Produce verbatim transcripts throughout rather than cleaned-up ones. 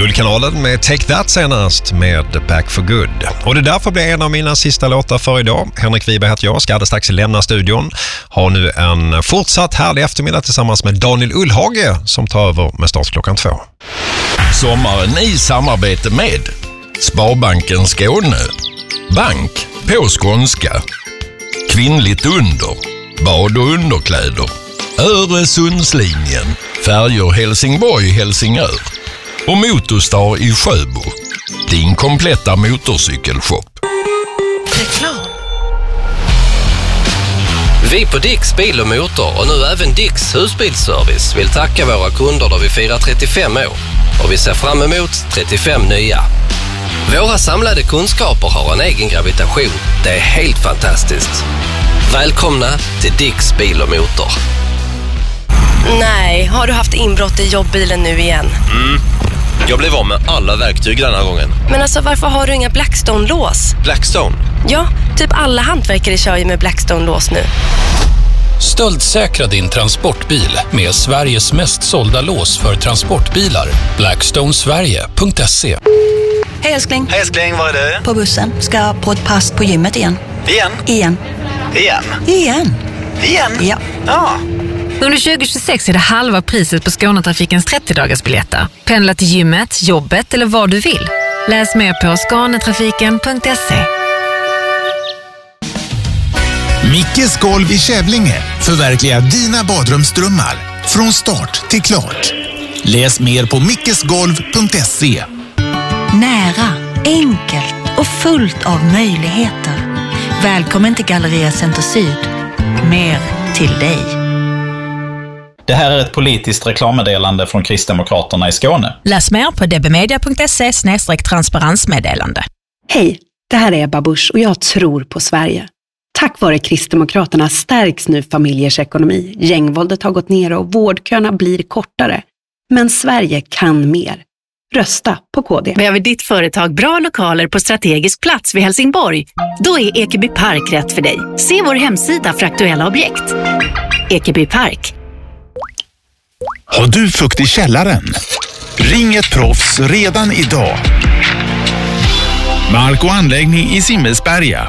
Guldkanalen med Take That senast med Back for Good. Och det därför blir en av mina sista låtar för idag. Henrik Wiberg heter jag, ska alldeles strax lämna studion. Har nu en fortsatt härlig eftermiddag tillsammans med Daniel Ullhage som tar över med start klockan två. Sommaren i samarbete med Sparbanken Skåne, bank på skånska, kvinnligt under, bad och underkläder, Öresundslinjen, färjor Helsingborg-Helsingör och Motorstar i Sjöbo, din kompletta motorcykelshop. Reklam. Vi på Dicks Bil och Motor och nu även Dicks Husbilsservice vill tacka våra kunder då vi firar trettiofem år och vi ser fram emot trettiofem nya. Våra samlade kunskaper har en egen gravitation. Det är helt fantastiskt. Välkomna till Dicks Bil och Motor. Nej, har du haft inbrott i jobbbilen nu igen? Mm. Jag blev av med alla verktyg den här gången. Men alltså, varför har du inga Blackstone-lås? Blackstone? Ja, typ alla hantverkare kör ju med Blackstone-lås nu. Stöldsäkra din transportbil med Sveriges mest sålda lås för transportbilar. Blackstone Sverige punkt se. Hej älskling. Hej älskling, vad är det? På bussen. Ska på ett pass på gymmet igen. Igen? Igen. Igen? Igen. Igen? Ja. Ja. Under tjugo tjugosex är det halva priset på Skånetrafikens trettio-dagarsbiljetter. Pendla till gymmet, jobbet eller vad du vill. Läs mer på skånetrafiken punkt se. Mickes golv i Kävlinge förverkligar dina badrumsdrömmar från start till klart. Läs mer på mickesgolv punkt se. Nära, enkelt och fullt av möjligheter. Välkommen till Galleria Center Syd. Mer till dig. Det här är ett politiskt reklammeddelande från Kristdemokraterna i Skåne. Läs mer på dbmedia punkt se slash transparensmeddelande. Hej, det här är Ebba Busch och jag tror på Sverige. Tack vare Kristdemokraterna stärks nu familjers ekonomi. Gängvåldet har gått ner och vårdköerna blir kortare. Men Sverige kan mer. Rösta på K D. Behöver ditt företag bra lokaler på strategisk plats vid Helsingborg? Då är Ekeby Park rätt för dig. Se vår hemsida för aktuella objekt. Ekeby Park. Har du fukt i källaren? Ring ett proffs redan idag. Mark och anläggning i Simmelsberga.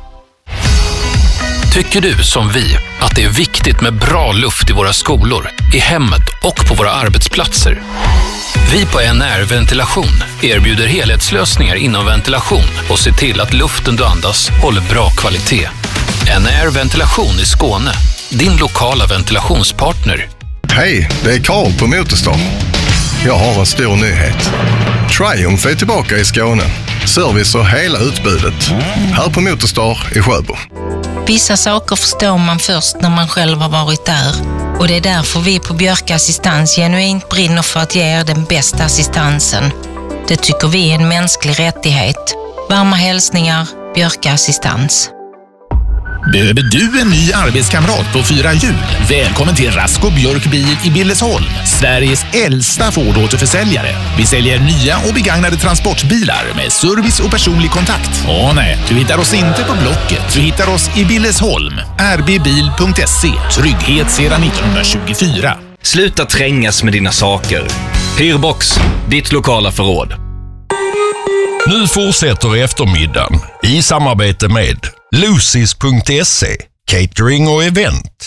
Tycker du som vi att det är viktigt med bra luft i våra skolor, i hemmet och på våra arbetsplatser? Vi på N R Ventilation erbjuder helhetslösningar inom ventilation och ser till att luften du andas håller bra kvalitet. N R Ventilation i Skåne, din lokala ventilationspartner. Hej, det är Karl på Motorstar. Jag har en stor nyhet. Triumph är tillbaka i Skåne. Service och hela utbudet. Här på Motorstar i Sjöbo. Vissa saker förstår man först när man själv har varit där. Och det är därför vi på Björka Assistans genuint brinner för att ge er den bästa assistansen. Det tycker vi är en mänsklig rättighet. Varma hälsningar, Björka Assistans. Behöver du en ny arbetskamrat på fyra hjul? Välkommen till Rasko Björk Bil i Billesholm, Sveriges äldsta Ford-återförsäljare. Vi säljer nya och begagnade transportbilar med service och personlig kontakt. Åh nej, du hittar oss inte på Blocket. Du hittar oss i Billesholm, r b bil punkt se. Trygghet sedan nittonhundratjugofyra. Sluta trängas med dina saker. Hyrbox, ditt lokala förråd. Nu fortsätter eftermiddagen i samarbete med Lucis punkt se, catering och event,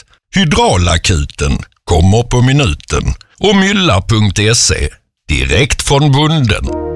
Hydraulakuten, kommer på minuten och Mylla punkt se, direkt från bunden.